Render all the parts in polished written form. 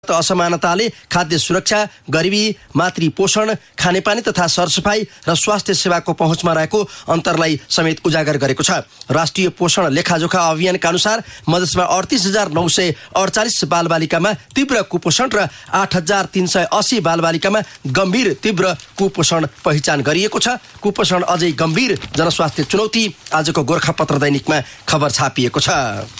असमानताले खाद्य सुरक्षा, गरिबी, मातृ पोषण, खानेपानी तथा सरसफाई र स्वास्थ्य सेवाको पहुँचमा रहेको अन्तरलाई समेत उजागर गरेको छ। राष्ट्रिय पोषण लेखाजोखा अभियानका अनुसार मधेसमा 38,948 बालबालिकामा तीव्र कुपोषण र 8,380 बालबालिकामा गम्भीर तीव्र कुपोषण पहिचान गरिएको छ। कुपोषण अझै गम्भीर जनस्वास्थ्य चुनौती आजको गोरखापत्र दैनिकमा खबर छापिएको छ।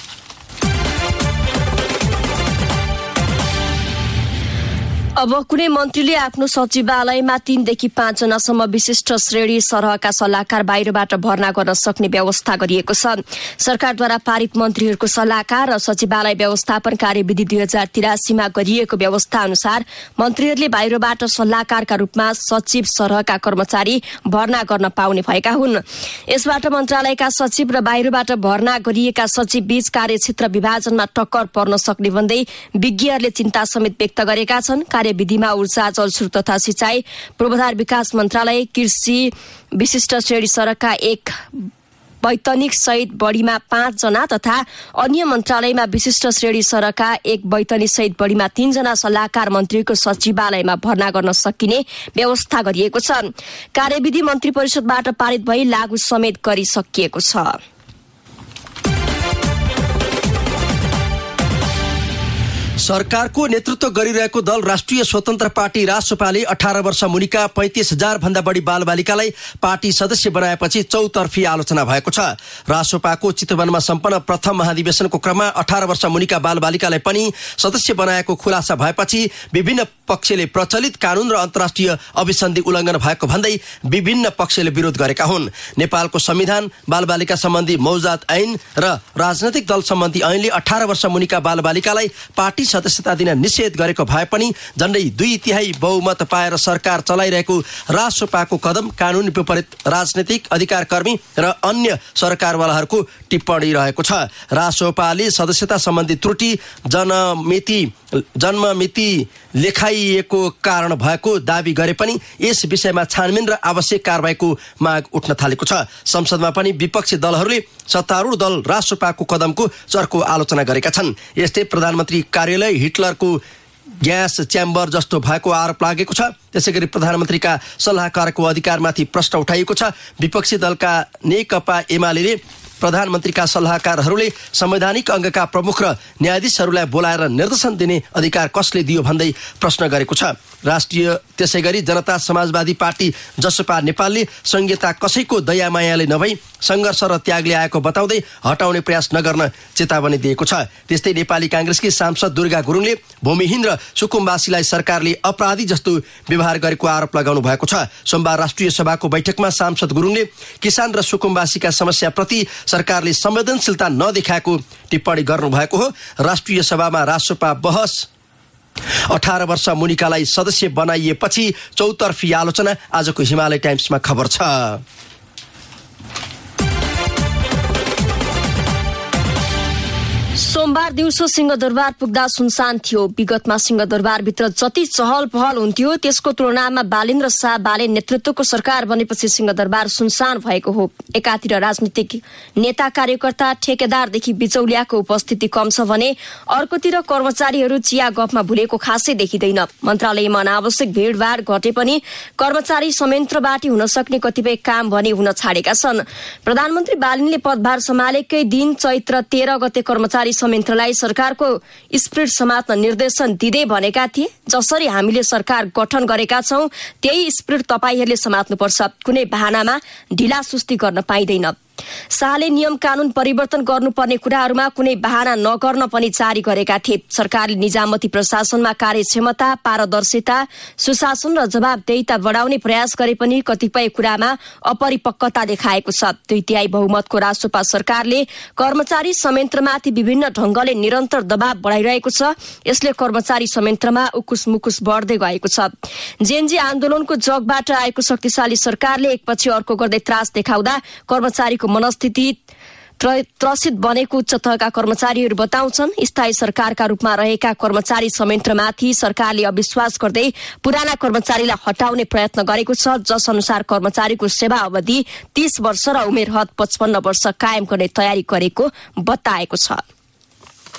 अब कुनै मन्त्रीले आफ्नो सचिवालयमा 3 देखि 5 जनासम्म विशिष्ट श्रेणी सरहका सल्लाहकार बाहिरबाट भर्ना गर्न सक्ने व्यवस्था गरिएको छ। सरकारद्वारा पारित मन्त्रीहरूको सल्लाहकार र सचिवालय व्यवस्थापन कार्यविधि 2083 मा गरिएको व्यवस्था अनुसार मन्त्रीहरूले बाहिरबाट सल्लाहकारका रूपमा सचिव सरहका कर्मचारी भर्ना गर्न पाउने भएका हुन्। यसबाट मन्त्रालयका सचिव र बाहिरबाट भर्ना गरिएका सचिव बीच कार्यक्षेत्र विभाजनमा टक्कर पर्न सक्ने भन्दै विज्ञहरूले चिन्ता समेत व्यक्त गरेका छन्। कार्यविधिमा ऊर्जा, जलस्रोत तथा सिंचाई, पूर्वाधार विकास मन्त्रालय, कृषि विशिष्ट श्रेणी सरहका 1 वैतनिक सहित बढीमा 5 जना तथा अन्य मन्त्रालयमा विशिष्ट श्रेणी सरहका 1 वैतनिक सहित बढीमा 3 जना सल्लाहकार मन्त्रीको सचिवालयमा भर्ना गर्न सकिने व्यवस्था गरिएको छ। कार्यविधि मन्त्री परिषदबाट पारित भई लागू समेत गरिसकिएको छ। सरकारको नेतृत्व गरिरहेको दल राष्ट्रिय स्वतन्त्र पार्टी रासपाले 18 वर्ष मुनिका 35,000 भन्दा बढी बालबालिकालाई पार्टी सदस्य बनाएपछि चौतर्फी आलोचना भएको छ। रासपाको चितवनमा सम्पन्न प्रथम महाधिवेशनको क्रममा 18 वर्ष मुनिका बालबालिकालाई पनि सदस्य बनाएको खुलासा भएपछि विभिन्न पक्षले प्रचलित कानून र अन्तर्राष्ट्रिय अभिसन्धि उल्लङ्घन भएको भन्दै विभिन्न पक्षले विरोध गरेका हुन्। नेपालको संविधान, बालबालिका सम्बन्धी मौजात ऐन र राजनैतिक दल सम्बन्धी ऐनले 18 वर्ष मुनिका बालबालिकालाई पार्टी सदस्यता दिन निषेध गरेको भए पनि झण्डै 2/3 बहुमत पाएर सरकार चलाइरहेको रासपाको कदम कानून विपरीत राजनैतिक अधिकारकर्मी र अन्य सरकारवालाहरूको टिप्पणी रहेको छ। रासपाले सदस्यता सम्बन्धी त्रुटि जन्ममिति लेखाइएको कारण भएको दावी गरे पनि यस विषयमा छानबिन र आवश्यक कारबाहीको माग उठ्न थालेको छ। संसदमा पनि विपक्षी दलहरूले सत्तारूढ दल रासपाको कदमको चर्को आलोचना गरेका छन्। यस्तै प्रधानमन्त्री कार्यालय हिटलरको ग्यास च्याम्बर जस्तो भएको आरोप लागेको छ। त्यसैगरी प्रधानमन्त्रीका सल्लाहकारको अधिकारमाथि प्रश्न उठाइएको छ। विपक्षी दलका नेकपा एमाले प्रधानमन्त्रीका सल्लाहकारहरूले संवैधानिक अङ्गका प्रमुख र न्यायाधीशहरूलाई बोलाएर निर्देशन दिने अधिकार कसले दियो भन्दै प्रश्न गरेको छ। त्यसैगरी जनता समाजवादी पार्टी जसपा नेपालले संहिता कसैको दयामायाले नभई संघर्ष र त्यागले आएको बताउँदै हटाउने प्रयास नगर्न चेतावनी दिएको छ। त्यस्तै नेपाली कांग्रेसकी सांसद दुर्गा गुरुङले भूमिहीन र सुकुम्बासीलाई सरकारले अपराधी जस्तो व्यवहार गरेको आरोप लगाउनु भएको छ। सोमबार राष्ट्रिय सभाको बैठकमा सांसद गुरुङले किसान र सुकुम्बासीका समस्याप्रति सरकारले संवेदनशीलता नदेखाएको टिप्पणी गर्नुभएको हो। राष्ट्रिय सभामा रासपा बहस 18 वर्ष मुनिकालाई सदस्य बनाइएपछि चौतर्फी आलोचना आजको हिमालय टाइम्समा खबर छ। सोमबार दिउँसो सिंहदरबार पुग्दा सुनसान थियो। विगतमा सिंहदरबारभित्र जति चहल पहल हुन्थ्यो त्यसको तुलनामा बालेन्द्र शाह बाले नेतृत्वको सरकार बनेपछि सिंहदरबार सुनसान भएको हो। एकातिर राजनीतिक नेता, कार्यकर्ता, ठेकेदारदेखि बिचौलियाको उपस्थिति कम छ भने अर्कोतिर कर्मचारीहरू चिया गफमा भुलेको खासै देखिँदैन। मन्त्रालयमा अनावश्यक भिडभाड घटे पनि कर्मचारी संयन्त्रबाट हुन सक्ने कतिपय काम भने हुन छाडेका छन्। प्रधानमन्त्री बालेनले पदभार सम्हालेकै दिन चैत्र 13 गते कर्मचारी संयन्त्रलाई सरकारको स्पिरिट समात्न निर्देशन दिँदै भनेका थिए, जसरी हामीले सरकार गठन गरेका छौं त्यही स्पिरिट तपाईहरूले समात्नुपर्छ। कुनै बहानामा ढिलासुस्ती गर्न पाइँदैन। शाहले नियम कानून परिवर्तन गर्नुपर्ने कुराहरूमा कुनै बहाना नगर्न पनि जारी गरेका थिए। सरकारले निजामती प्रशासनमा कार्यक्षमता, पारदर्शिता, सुशासन र जवाबदेहिता बढाउने प्रयास गरे पनि कतिपय कुरामा अपरिपक्वता देखाएको छ। 2/3 बहुमतको रासपा सरकारले कर्मचारी संयन्त्रमाथि विभिन्न ढंगले निरन्तर दबाव बढाइरहेको छ। यसले कर्मचारी संयन्त्रमा उकुस मुकुस बढ्दै गएको छ। जेनजी आन्दोलनको जगबाट आएको शक्तिशाली सरकारले एकपछि अर्को गर्दै त्रास देखाउँदा कर्मचारीको मनस्थिति त्रसित बनेको उच्च तहका कर्मचारीहरू बताउँछन्। स्थायी सरकारका रूपमा रहेका कर्मचारी संयन्त्रमाथि सरकारले अविश्वास गर्दै पुराना कर्मचारीलाई हटाउने प्रयत्न गरेको छ, जस अनुसार कर्मचारीको सेवा अवधि 30 वर्ष र उमेर हद 55 वर्ष कायम गर्ने तयारी गरेको बताएको छ।